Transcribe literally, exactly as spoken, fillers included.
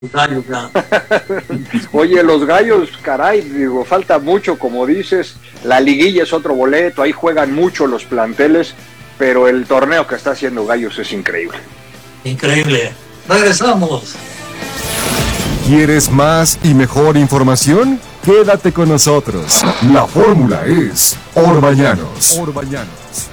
Gallos, ya. Oye, los Gallos, caray, digo, falta mucho, como dices, la liguilla es otro boleto, ahí juegan mucho los planteles, pero el torneo que está haciendo Gallos es increíble. Increíble. Regresamos. ¿Quieres más y mejor información? Quédate con nosotros. La fórmula es Orbañanos. Orbañanos.